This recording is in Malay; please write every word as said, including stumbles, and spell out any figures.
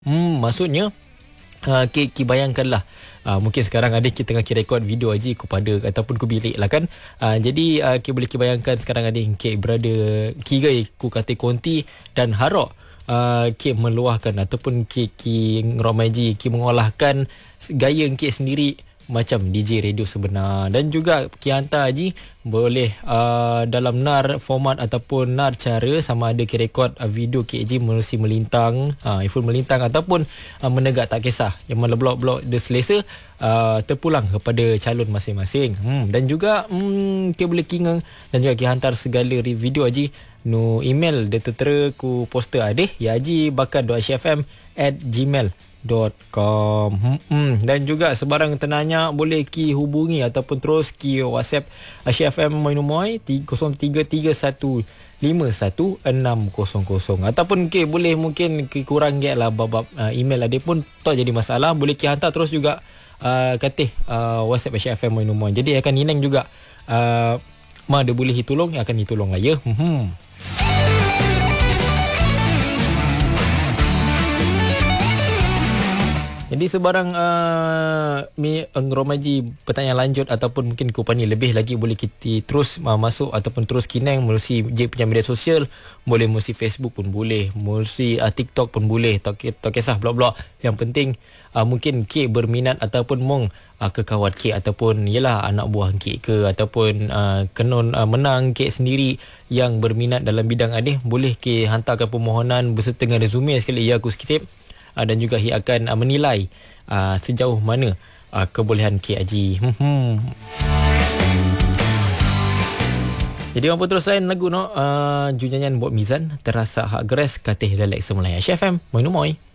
Hmm, maksudnya uh, Ki, Ki bayangkanlah uh, mungkin sekarang ada Ki tengah Ki rekod video aja Ku pada ataupun ku bilik lah kan. uh, Jadi uh, Ki boleh Ki bayangkan sekarang ada Ki berada Ki gay ku kata konti dan harok uh, Ki meluahkan ataupun Ki, Ki ngeromaji Ki mengolahkan gaya Ki sendiri macam D J radio sebenar. Dan juga Ki hantar Haji boleh uh, dalam nar format ataupun nar cara sama ada Ki rekod uh, video K J menerusi melintang, uh, iPhone melintang ataupun uh, menegak, tak kisah. Yang mana blok-blok dia selesa uh, terpulang kepada calon masing-masing. Hmm, dan juga hmm, Ki boleh kingang dan juga Ki hantar segala video Haji nu email dia tertera ku poster adeh ya haji bakar dot h f m at gmail dot com. hmm, Dan juga sebarang ternanya boleh Ki hubungi ataupun terus Ki WhatsApp Asia F M Moy Moy kosong tiga tiga satu lima satu enam kosong kosong. Ataupun Ki boleh mungkin Ki kurang get lah bab uh, email ada pun tak jadi masalah, boleh Ki hantar terus juga uh, katih uh, WhatsApp Asia F M Moy Moy. Jadi akan inang juga uh, ma dia boleh ditolong, akan ditolong lah ya. hmm. Jadi sebarang uh, mi ngeromaji pertanyaan lanjut ataupun mungkin kupani lebih lagi boleh kita terus uh, masuk ataupun terus kinang melalui J punya media sosial, boleh melalui Facebook pun boleh, melalui uh, TikTok pun boleh, tak, tak kisah blog-blog. Yang penting uh, mungkin K berminat ataupun mong uh, kekawat K ataupun yalah anak buah K ke ataupun uh, kenon uh, menang K sendiri yang berminat dalam bidang adih, boleh K hantarkan permohonan berserta dengan resume sekali ya aku skip. Uh, dan juga ia akan uh, menilai uh, sejauh mana uh, kebolehan K Haji. Hmm. Jadi apa terus lain lagu no uh, junyanyan buat Mizan terasa hak geres katih lelek semulai Asia F M Moy Moy.